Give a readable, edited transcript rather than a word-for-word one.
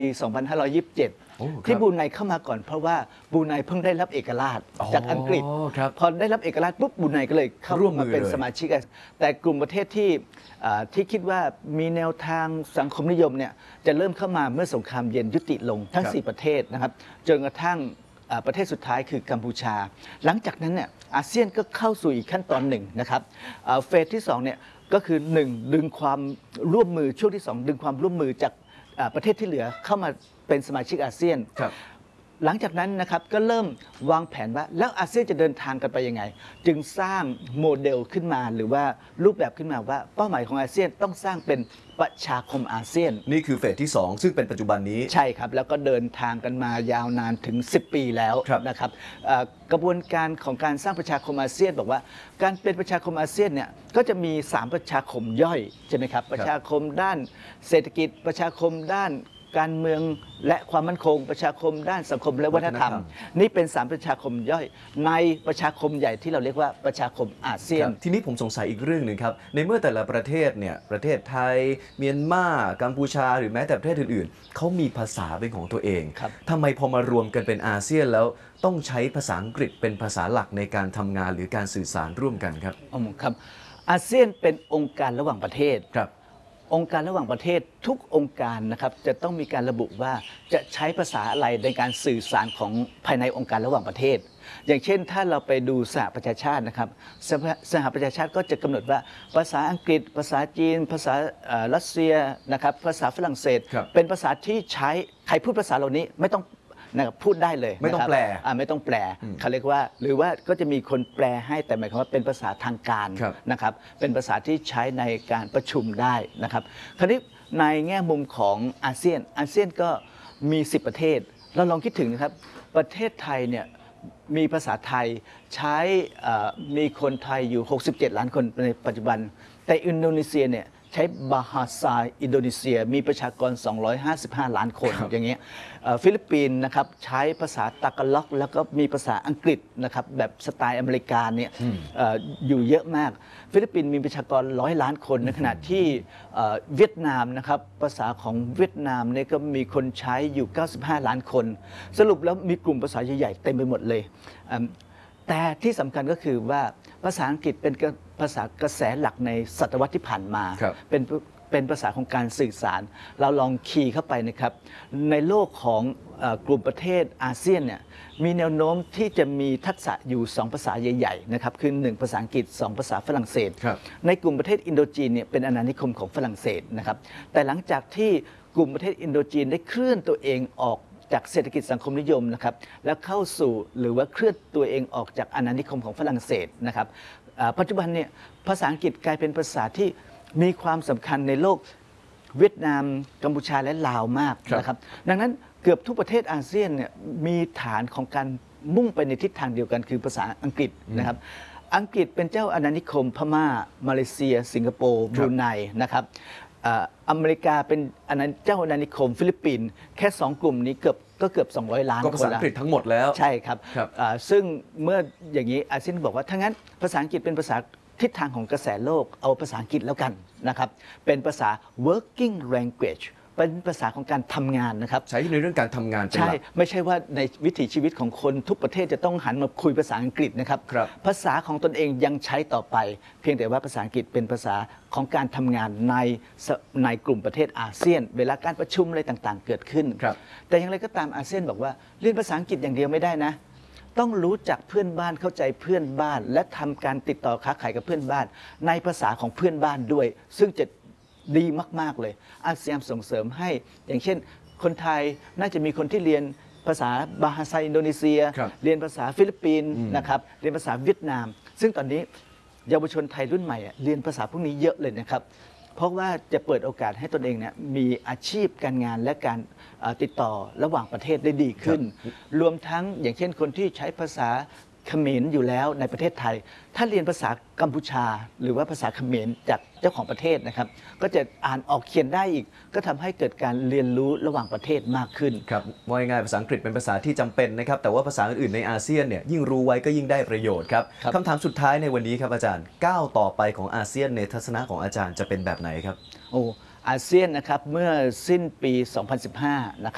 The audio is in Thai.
ปี 2527 ที่บรูไนเข้ามาก่อนเพราะว่าบรูไนเพิ่งได้รับเอกราชจากอังกฤษพอได้รับเอกราชปุ๊บบรูไนก็เลยเข้ามาเป็นสมาชิกแต่กลุ่มประเทศที่คิดว่ามีแนวทางสังคมนิยมเนี่ยจะเริ่มเข้ามาเมื่อสงครามเย็นยุติลงทั้ง4ประเทศนะครับจนกระทั่งประเทศสุดท้ายคือกัมพูชาหลังจากนั้นเนี่ยอาเซียนก็เข้าสู่อีกขั้นตอนหนึ่งนะครับเฟสที่2เนี่ยก็คือ1ดึงความร่วมมือช่วงที่2ดึงความร่วมมือจากประเทศที่เหลือเข้ามาเป็นสมาชิกอาเซียนหลังจากนั้นนะครับก็เริ่มวางแผนว่าแล้วอาเซียนจะเดินทางกันไปยังไงจึงสร้างโมเดลขึ้นมาหรือว่ารูปแบบขึ้นมาว่าเป้าหมายของอาเซียนต้องสร้างเป็นประชาคมอาเซียนนี่คือเฟสที่2ซึ่งเป็นปัจจุบันนี้ใช่ครับแล้วก็เดินทางกันมายาวนานถึง10 ปีแล้วนะครับกระบวนการของการสร้างประชาคมอาเซียนบอกว่าการเป็นประชาคมอาเซียนเนี่ยก็จะมี3ประชาคมย่อยใช่ไหมครับประชาคมด้านเศรษฐกิจประชาคมด้านการเมืองและความมั่นคงประชาคมด้านสังคมและวัฒนธรรมนี่เป็น3ประชาคมย่อยในประชาคมใหญ่ที่เราเรียกว่าประชาคมอาเซียนทีนี้ผมสงสัยอีกเรื่องหนึ่งครับในเมื่อแต่ละประเทศเนี่ยประเทศไทยเมียนมากัมพูชาหรือแม้แต่ประเทศอื่นๆเขามีภาษาเป็นของตัวเองทำไมพอมารวมกันเป็นอาเซียนแล้วต้องใช้ภาษาอังกฤษเป็นภาษาหลักในการทำงานหรือการสื่อสารร่วมกันครับครับอาเซียนเป็นองค์การระหว่างประเทศองค์การระหว่างประเทศทุกองค์การนะครับจะต้องมีการระบุว่าจะใช้ภาษาอะไรในการสื่อสารของภายในองค์การระหว่างประเทศอย่างเช่นถ้าเราไปดูสหประชาชาตินะครับสหประชาชาติก็จะกำหนดว่าภาษาอังกฤษภาษาจีนภาษารัสเซียนะครับภาษาฝรั่งเศสเป็นภาษาที่ใช้ใครพูดภาษาเหล่านี้ไม่ต้องนะครับพูดได้เลยไม่ต้องแปลไม่ต้องแปลเขาเรียกว่าหรือว่าก็จะมีคนแปลให้แต่หมายความว่าเป็นภาษาทางการนะครับเป็นภาษาที่ใช้ในการประชุมได้นะครับคราวนี้ในแง่มุมของอาเซียนก็มี10ประเทศเราลองคิดถึงนะครับประเทศไทยเนี่ยมีภาษาไทยใช้มีคนไทยอยู่67 ล้านคนในปัจจุบันแต่อินโดนีเซียเนี่ยใช้บาฮาซาอินโดนีเซียมีประชากร255 ล้านคนอย่างเงี้ยฟิลิปปินส์นะครับใช้ภาษาตากาล็อกแล้วก็มีภาษาอังกฤษนะครับแบบสไตล์อเมริกาเนี่ยอยู่เยอะมากฟิลิปปินส์มีประชากร100 ล้านคนในขณะที่เวียดนามนะครับภาษาของเวียดนามเนี่ยก็มีคนใช้อยู่95 ล้านคนสรุปแล้วมีกลุ่มภาษาใหญ่ๆเต็มไปหมดเลยแต่ที่สำคัญก็คือว่าภาษาอังกฤษเป็นภาษากระแสหลักในศตวรรษที่ผ่านมาเป็นภาษาของการสื่อสารเราลองคีย์เข้าไปนะครับในโลกของกลุ่มประเทศอาเซียนเนี่ยมีแนวโน้มที่จะมีทักษะอยู่2ภาษาใหญ่ๆนะครับคือ1ภาษาอังกฤษ2ภาษาฝรั่งเศสในกลุ่มประเทศอินโดจีนเนี่ยเป็นอาณานิคมของฝรั่งเศสนะครับแต่หลังจากที่กลุ่มประเทศอินโดจีนได้เคลื่อนตัวเองออกจากเศรษฐกิจสังคมนิยมนะครับแล้วเข้าสู่หรือว่าเคลื่อนตัวเองออกจากอาณานิคมของฝรั่งเศสนะครับปัจจุบันเนี่ยภาษาอังกฤษกลายเป็นภาษาที่มีความสำคัญในโลกเวียดนามกัมพูชาและลาวมากนะครับดังนั้นเกือบทุกประเทศอาเซียนเนี่ยมีฐานของการมุ่งไปในทิศทางเดียวกันคือภาษาอังกฤษนะครับอังกฤษเป็นเจ้าอาณานิคมพม่ามาเลเซียสิงคโปร์บรูไนนะครับอเมริกาเป็นเจ้าอาณานิคมฟิลิปปินส์แค่2 กลุ่มนี้เกือบ200 ล้านคนก็ภาษาอังกฤษทั้งหมดแล้วใช่ครับซึ่งเมื่ออย่างนี้อาเซียนบอกว่าถ้างั้นภาษาอังกฤษเป็นภาษาทิศทางของกระแสโลกเอาภาษาอังกฤษแล้วกันนะครับเป็นภาษา working language เป็นภาษาของการทำงานนะครับใช้ในเรื่องการทำงานเป็นหลักใช่ไม่ใช่ว่าในวิถีชีวิตของคนทุกประเทศจะต้องหันมาคุยภาษาอังกฤษนะครับภาษาของตนเองยังใช้ต่อไปเพียงแต่ว่าภาษาอังกฤษเป็นภาษาของการทำงานในกลุ่มประเทศอาเซียนเวลาการประชุมอะไรต่างๆเกิดขึ้นแต่อย่างไรก็ตามอาเซียนบอกว่าเรียนภาษาอังกฤษอย่างเดียวไม่ได้นะต้องรู้จักเพื่อนบ้านเข้าใจเพื่อนบ้านและทำการติดต่อค้าขายกับเพื่อนบ้านในภาษาของเพื่อนบ้านด้วยซึ่งจะดีมากๆเลยอาเซียนส่งเสริมให้อย่างเช่นคนไทยน่าจะมีคนที่เรียนภาษาบาฮาซาอินโดนีเซียเรียนภาษาฟิลิปปินส์นะครับเรียนภาษาเวียดนามซึ่งตอนนี้เยาวชนไทยรุ่นใหม่เรียนภาษาพวกนี้เยอะเลยนะครับเพราะว่าจะเปิดโอกาสให้ตนเองเนี่ยมีอาชีพการงานและการติดต่อระหว่างประเทศได้ดีขึ้นรวมทั้งอย่างเช่นคนที่ใช้ภาษาเขมรอยู่แล้วในประเทศไทยถ้าเรียนภาษากัมพูชาหรือว่าภาษาเขมรจากเจ้าของประเทศนะครับก็จะอ่านออกเขียนได้อีกก็ทำให้เกิดการเรียนรู้ระหว่างประเทศมากขึ้นครับว่าง่ายภาษาอังกฤษเป็นภาษาที่จำเป็นนะครับแต่ว่าภาษาอื่นๆในอาเซียนเนี่ยยิ่งรู้ไว้ก็ยิ่งได้ประโยชน์ครับคำถามสุดท้ายในวันนี้ครับอาจารย์ก้าวต่อไปของอาเซียนในทัศนะของอาจารย์จะเป็นแบบไหนครับอาเซียนนะครับเมื่อสิ้นปี 2015 นะครับ